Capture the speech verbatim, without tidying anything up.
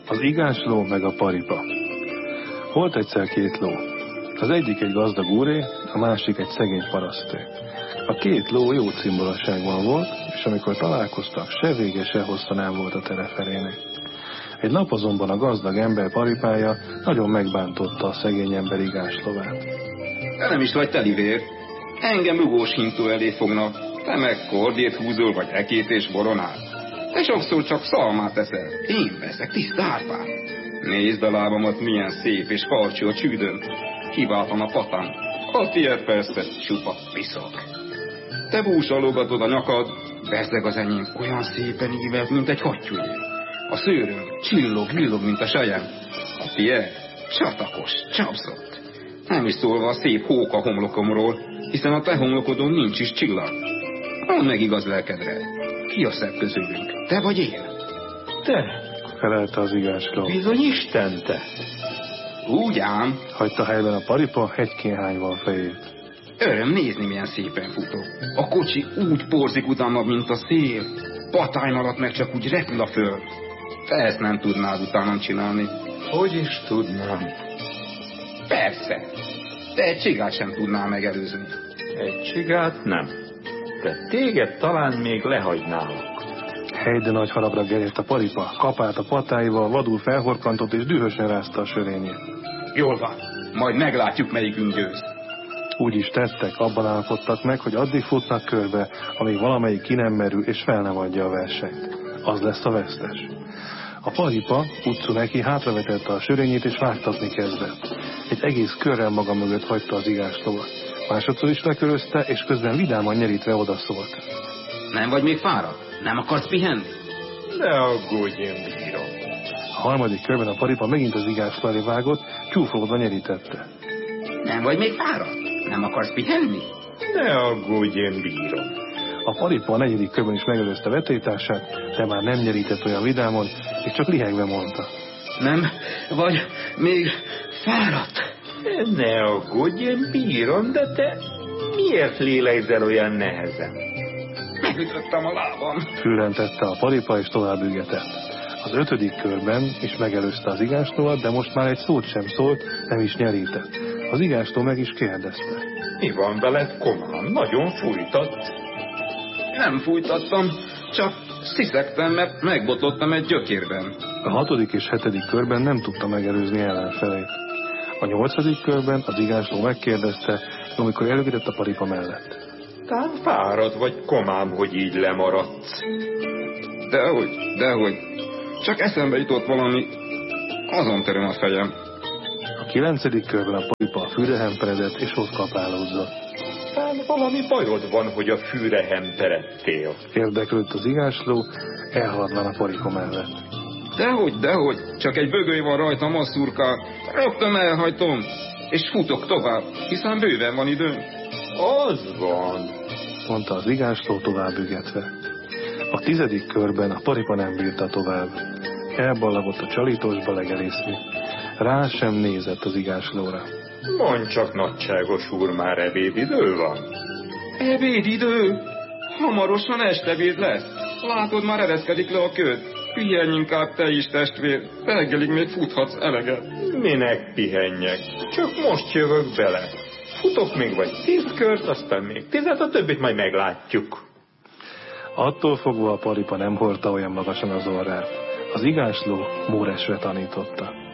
Az igásló meg a paripa. Volt egyszer két ló. Az egyik egy gazdag úré, a másik egy szegény paraszté. A két ló jó cimboraságban volt, és amikor találkoztak, se vége, se hossza nem volt a tereferének. Egy nap azonban a gazdag ember paripája nagyon megbántotta a szegény ember igáslovát. Te nem is vagy telivér. Engem rugós hintó elé fognak. Te meg kordét húzol, vagy ekét és boronát. Te sokszor csak szalmát eszel. Én veszek tiszta árpát. Nézd a lábamat, milyen szép és karcsú a csődöm. Kiváltan a patám. A tiéd persze csupa piszok. Te búsalogatod a nyakad, bezzeg az enyém olyan szépen ívelt, mint egy hattyújé. A szőröm csillog, villog, mint a sajem. A tiéd csatakos, csapszott. Nem is szólva a szép hóka homlokomról, hiszen a te homlokodon nincs is csillag. Mondd meg igaz lelkedre, ki a szebb közülünk, te vagy én? Te, felelte az igásló. Bizony Isten te. Úgy ám. Hagyta helyben a paripa hegykéhányval fejét. Öröm nézni, milyen szépen futok. A kocsi úgy porzik utána, mint a szél. Patány alatt meg csak úgy repül a föld. Te ezt nem tudnád utánam csinálni. Hogy is tudnám? Persze. Te egy csigát sem tudnál megelőzni. Egy csigát nem. De téged talán még lehagynálok. Helyde nagy harapra gerjedt a paripa, kapált a patáival, vadul felhorkantott és dühösen rázta a sörényét. Jól van, majd meglátjuk, melyikünk győz. Úgy is tettek, abban állapodtak meg, hogy addig futnak körbe, amíg valamelyik ki nem merül és fel nem adja a versenyt. Az lesz a vesztes. A paripa utcú neki hátravetette a sörényét és vágtatni kezdett. Egy egész körrel maga mögött hagyta az igáslovat. Másodszor is lekörözte, és közben vidáman nyerítve odaszólt. Nem vagy még fáradt? Nem akarsz pihenni? Ne aggódj, én bírom. A harmadik körben a paripa megint az igásló elé vágott, csúfolódva nyerítette. Nem vagy még fáradt? Nem akarsz pihenni? Ne aggódj, én bírom. A paripa a negyedik körben is megelőzte vetélytársát, de már nem nyerített olyan vidámon, és csak lihegve mondta. Nem vagy még fáradt? Ne aggódj, én bírom, de te miért lélegzel olyan nehezen? Megütöttem a lábam. Fülrentette a paripa, és tovább ügetett. Az ötödik körben is megelőzte az igáslóat, de most már egy szót sem szólt, nem is nyerített. Az igásló meg is kérdezte. Mi van veled, komám? Nagyon fújtat? Nem fújtattam, csak sziszegtem, mert megbotlottam egy gyökérben. A hatodik és hetedik körben nem tudta megelőzni ellenfelét. A nyolcadik körben az igásló megkérdezte, amikor elügetett a paripa mellett. Tán fárad vagy, komám, hogy így lemaradsz? Dehogy, dehogy. Csak eszembe jutott valami, azon töröm a fejem. A kilencedik körben a paripa a fűre hemperedett, és ott kapálódzott. Tán valami bajod van, hogy a fűre hemperedtél. Érdeklődött az igásló, elhaladván a paripa mellett. Dehogy, dehogy, csak egy bögöly van rajtam, a szurkál. Rögtön elhajtom, és futok tovább, hiszen bőven van időm. Az van, mondta az igásló tovább ügetve. A tizedik körben a paripa nem bírta tovább. Elballagott a csalítosba legelészni. Rá sem nézett az igáslóra. Mondj csak, nagyságos úr, már ebédidő van? Ebédidő? Hamarosan estebéd lesz. Látod, már ereszkedik le a köd. Pihenj inkább te is, testvér. Reggelig még futhatsz eleget. Minek pihenjek? Csak most jövök bele. Futok még vagy tíz kört, aztán még tizet, a többit majd meglátjuk. Attól fogva a paripa nem hordta olyan magasan az orrát. Az igásló móresre tanította.